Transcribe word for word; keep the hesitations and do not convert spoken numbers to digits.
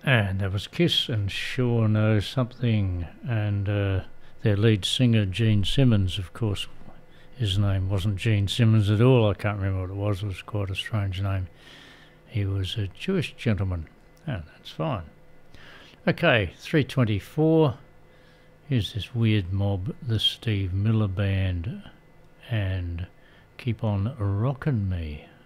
And that was Kiss and Sure Knows Something, and uh, their lead singer Gene Simmons, of course, his name wasn't Gene Simmons at all. I can't remember what it was. It was quite a strange name. He was a Jewish gentleman. Oh, that's fine. Okay, three twenty-four. Here's this weird mob, the Steve Miller Band, and Keep On Rockin' Me.